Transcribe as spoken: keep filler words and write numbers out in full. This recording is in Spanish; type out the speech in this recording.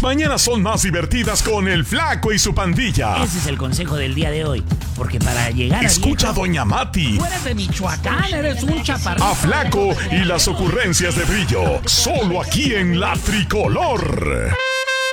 mañanas son más divertidas con el Flaco y su pandilla. Ese es el consejo del día de hoy. Porque para llegar a Escucha viejo, a Doña Mati. tú eres de Michoacán, eres un chaparrito. A Flaco y las ocurrencias de Brillo. Solo aquí en La Tricolor.